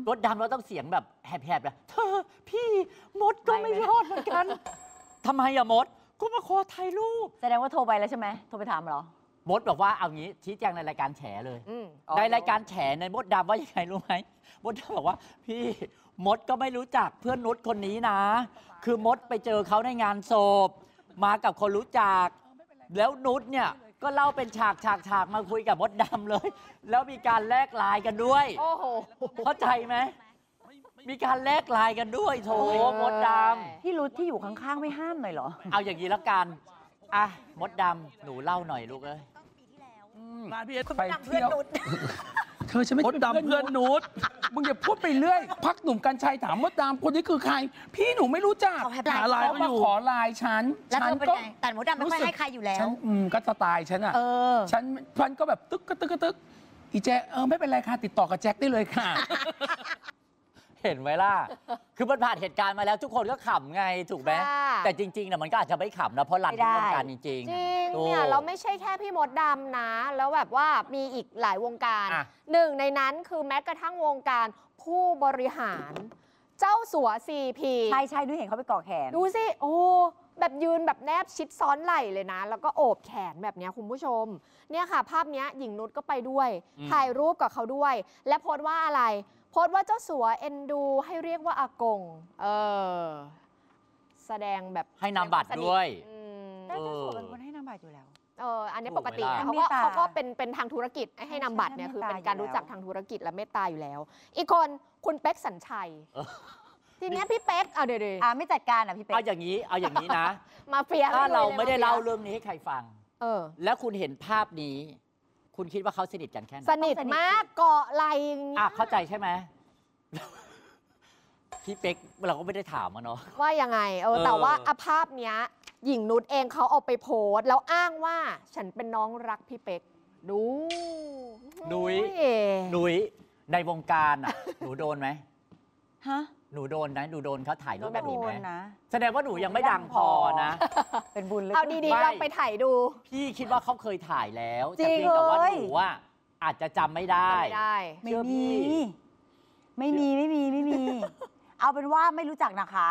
มดดำเราต้องเสียงแบบแหบๆนะเธอพี่มดก็ไม่รอดเหมือนกันทำไมอะมดก็มาขอถ่ายรูปแสดงว่าโทรไปแล้วใช่ไหมโทรไปถามเหรอมดบอกว่าเอางี้ชี้แจงในรายการแฉเลยในรายการแฉในมดดำว่ายังไงรู้ไหมมดดำบอกว่าพี่มดก็ไม่รู้จักเพื่อนนุชคนนี้นะคือมดไปเจอเขาในงานศพมากับคนรู้จักแล้วนุชเนี่ยก็เล่าเป็นฉากมาคุยกับมดดำเลยแล้วมีการแลกไลน์กันด้วยโอ้โหเข้าใจไหมมีการแลกไลน์กันด้วยโถมดดำพี่รุธที่อยู่ข้างๆไม่ห้ามหน่อยเหรอเอาอย่างนี้แล้วกันอ่ะมดดำหนูเล่าหน่อยลูกเอ้ยมาพี่ไปเที่ยวเธอฉันไม่ใช่เพื่อนนุชมึงอย่าพูดไปเรื่อยพักหนุ่มกัญชัยถามมดดำคนนี้คือใครพี่หนูไม่รู้จักหาไลน์ก็อยู่ขอไลน์ฉันก็แต่มดดำไม่ค่อยให้ใครอยู่แล้วก็สไตล์ฉันอ่ะฉันก็แบบตึกอีแจ๊ไม่เป็นไรค่ะติดต่อกับแจ็คได้เลยค่ะเห็นไหมล่ะคือมันผ่านเหตุการณ์มาแล้วทุกคนก็ขำไงถูกไหมแต่จริงๆเนี่ยมันก็อาจจะไม่ขำนะเพราะหลังวงการจริงจริงเนี่ยเราไม่ใช่แค่พี่มดดำนะแล้วแบบว่ามีอีกหลายวงการหนึ่งในนั้นคือแม้กระทั่งวงการผู้บริหารเจ้าสัวCP ใช่ด้วยเห็นเขาไปเกาะแขนดูสิโอ้แบบยืนแบบแนบชิดซ้อนไหล่เลยนะแล้วก็โอบแขนแบบนี้คุณผู้ชมเนี่ยค่ะภาพนี้หญิงนุชก็ไปด้วยถ่ายรูปกับเขาด้วยและโพสต์ว่าอะไรโพสต์ว่าเจ้าสัวเอ็นดูให้เรียกว่าอากงแสดงแบบให้นามบัตรด้วยแต่เจ้าสัวเป็นคนให้นามบัตรอยู่แล้วอันนี้ปกติเขาก็เป็นทางธุรกิจให้นามบัตรเนี่ยคือเป็นการรู้จักทางธุรกิจและเมตตาอยู่แล้วอีกคนคุณเป๊กสัญชัยทีนี้พี่เป๊กเอาเดี๋ยวไม่จัดการพี่เป๊กเอาอย่างนี้นะมาเฟียถ้าเราไม่ได้เล่าเรื่องนี้ให้ใครฟังแล้วคุณเห็นภาพนี้คุณคิดว่าเขาสนิทกันแค่ไหนสนิทมากเกาะไหลเข้าใจใช่ไหมพี่เป๊กเราก็ไม่ได้ถามเนาะว่ายังไงแต่ว่าภาพเนี้ยหญิงนุชเองเขาเอาไปโพสแล้วอ้างว่าฉันเป็นน้องรักพี่เป๊กดูนุ้ยในวงการหนูโดนไหมฮะหนูโดนนะหนูโดนเขาถ่ายรูปแบบนี้ไหมแสดงว่าหนูยังไม่ดังพอนะเป็นบุญเลยเอาดีๆเราไปถ่ายดูพี่คิดว่าเขาเคยถ่ายแล้วแต่เพียงแต่ว่าหนูอาจจะจำไม่ได้ไม่มีเอาเป็นว่าไม่รู้จักนะคะ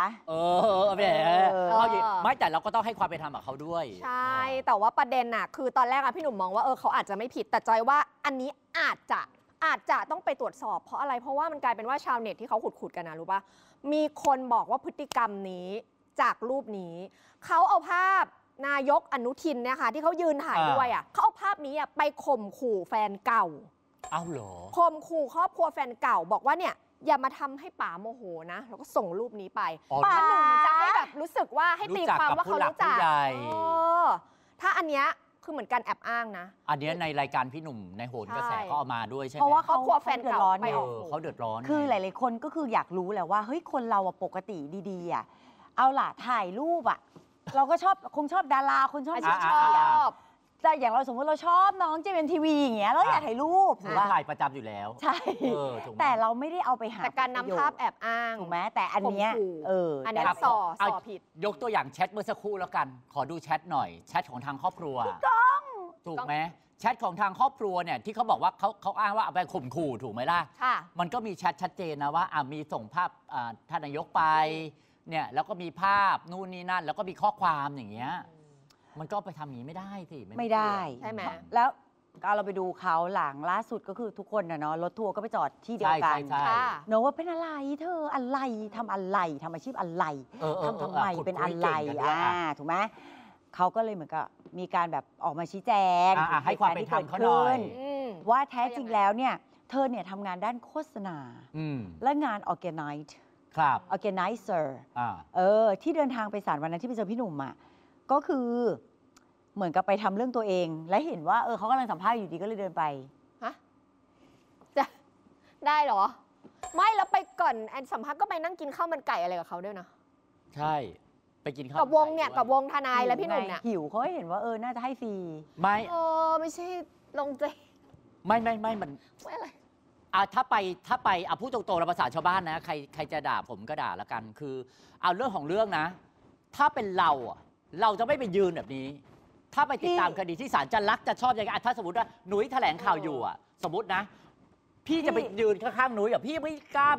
ไม่แต่เราก็ต้องให้ความเป็นธรรมกับเขาด้วยใช่แต่ว่าประเด็นน่ะคือตอนแรกพี่หนุ่มมองว่าเขาอาจจะไม่ผิดแต่จอยว่าอันนี้อาจจะต้องไปตรวจสอบเพราะอะไรเพราะว่ามันกลายเป็นว่าชาวเน็ตที่เขาขุดกันนะรู้ป่ะมีคนบอกว่าพฤติกรรมนี้จากรูปนี้เขาเอาภาพนายกอนุทินเนี่ยค่ะที่เขายืนถ่ายด้วยเขาเอาภาพนี้ไปข่มขู่แฟนเก่าเอาเหรอข่มขู่ครอบครัวแฟนเก่าบอกว่าเนี่ยอย่ามาทำให้ป๋าโมโหนะแล้วก็ส่งรูปนี้ไปป๋าหนึ่งมันจะให้แบบรู้สึกว่าให้ตีความว่าเขารู้จักถ้าอันเนี้ยคือเหมือนการแอบอ้างนะอันนี้ในรายการพี่หนุ่มในโหนกระแสก็เอามาด้วยใช่ไหมเพราะว่าเขาแฟนเก่าไปออกเขาเดือดร้อนคือหลายๆคนก็คืออยากรู้แหละว่าเฮ้ยคนเราปกติดีๆเอาล่ะถ่ายรูปเราก็คงชอบดาราคนชอบแต่อย่างเราสมมติเราชอบน้องเจมส์ทีวีอย่างเงี้ยเราอยากถ่ายรูปถูกป่ะถ่ายประจำอยู่แล้วใช่แต่เราไม่ได้เอาไปหาแต่การนำภาพแอบอ้างถูกไหมแต่อันเนี้ยอันนี้สอผิดยกตัวอย่างแชทเมื่อสักครู่แล้วกันขอดูแชทหน่อยแชทของทางครอบครัวถูกไหมแชทของทางครอบครัวเนี่ยที่เขาบอกว่าเขาอ้างว่าเอาไปข่มขู่ถูกไหมล่ะมันก็มีแชทชัดเจนนะว่ามีส่งภาพท่านนายกไปเนี่ยแล้วก็มีภาพนู่นนี่นั่นแล้วก็มีข้อความอย่างเงี้ยมันก็ไปทำอย่างนี้ไม่ได้สิไม่ได้ใช่ไหมแล้วเราไปดูเขาหลังล่าสุดก็คือทุกคนเนาะรถทัวร์ก็ไปจอดที่เดียวกันเนาะว่าเป็นอะไรเธออะไรทำอะไรทำอาชีพอะไรทำไมเป็นอะไรถูกไหมเขาก็เลยเหมือนกับมีการแบบออกมาชี้แจงให้ความเป็นธรรมเขาหน่อยว่าแท้จริงแล้วเนี่ยเธอเนี่ยทำงานด้านโฆษณาและงาน organizer ที่เดินทางไปศาลวันนั้นที่ไปเจอพี่หนุ่มก็คือเหมือนกับไปทำเรื่องตัวเองและเห็นว่าเขากำลังสัมภาษณ์อยู่ดีก็เลยเดินไปจะได้เหรอไม่แล้วไปก่อนแอนสัมภาษณ์ก็ไปนั่งกินข้าวมันไก่อะไรกับเขาด้วยนะใช่ไปกินข้าวกับวงเนี่ยกับวงทนายและพี่หนุ่มเนี่ยหิวเขาเห็นว่าน่าจะให้ฟรีไม่ใช่ลงใจไม่มันไม่อะไรถ้าไปพูดตรงๆภาษาชาวบ้านนะใครจะด่าผมก็ด่าละกันคือเอาเรื่องของเรื่องนะถ้าเป็นเราจะไม่ไปยืนแบบนี้ถ้าไปติดตามคดีที่ศาลจะรักจะชอบยังไงถ้าสมมติว่าหนุ่ยแถลงข่าวอยู่สมมตินะพี่จะไปยืนข้างๆหนุ่ยพี่ไม่กล้า